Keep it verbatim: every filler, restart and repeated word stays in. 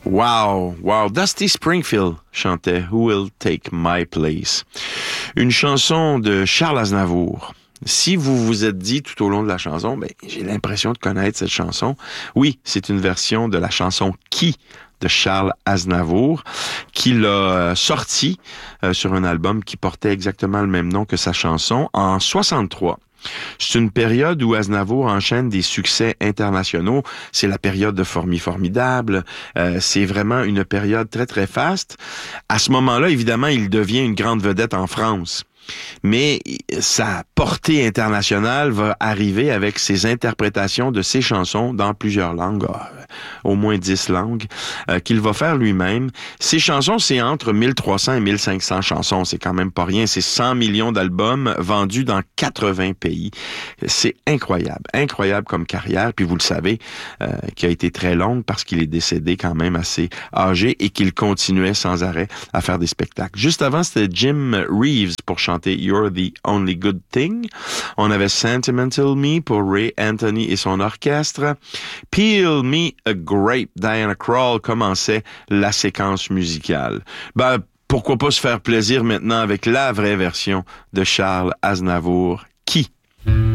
Wow, wow. Dusty Springfield chantait Who Will Take My Place? Une chanson de Charles Aznavour. Si vous vous êtes dit tout au long de la chanson, ben, j'ai l'impression de connaître cette chanson. Oui, c'est une version de la chanson Qui? De Charles Aznavour, qu'il a sorti euh, sur un album qui portait exactement le même nom que sa chanson en soixante-trois. C'est une période où Aznavour enchaîne des succès internationaux. C'est la période de Formi Formidable. Euh, c'est vraiment une période très, très faste. À ce moment-là, évidemment, il devient une grande vedette en France. Mais sa portée internationale va arriver avec ses interprétations de ses chansons dans plusieurs langues, au moins dix langues, euh, qu'il va faire lui-même. Ses chansons, c'est entre mille trois cents et mille cinq cents chansons. C'est quand même pas rien. C'est cent millions d'albums vendus dans quatre-vingts pays. C'est incroyable. Incroyable comme carrière. Puis vous le savez, euh, qui a été très longue parce qu'il est décédé quand même assez âgé et qu'il continuait sans arrêt à faire des spectacles. Juste avant, c'était Jim Reeves pour chanter You're the Only Good Thing. On avait Sentimental Me pour Ray Anthony et son orchestre. Peel Me a Grape, Diana Krall commençait la séquence musicale. Ben, pourquoi pas se faire plaisir maintenant avec la vraie version de Charles Aznavour, Qui?